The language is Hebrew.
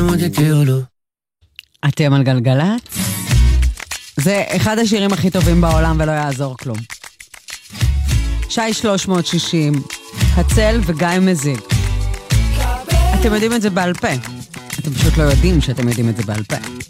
אותי או לא. אתם על גלגלת? זה אחד השירים הכי טובים בעולם ולא יעזור כלום. שי 360, הצל וגיא מזיג. אתם יודעים את זה בעל פה. אתם פשוט לא יודעים שאתם יודעים את זה בעל פה.